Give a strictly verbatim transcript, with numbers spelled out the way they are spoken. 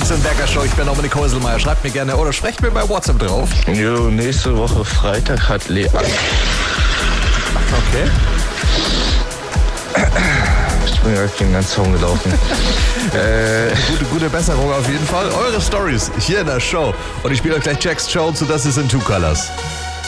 Wecker Show. Ich bin Dominik Häuselmeier. Schreibt mir gerne oder sprecht mir bei WhatsApp drauf. Jo, nächste Woche Freitag hat Lea. Okay. Ich bin gerade gegen den Zaun gelaufen. äh, gute, gute Besserung auf jeden Fall. Eure Stories hier in der Show. Und ich spiele euch gleich Jax Jones und das ist in Two Colors.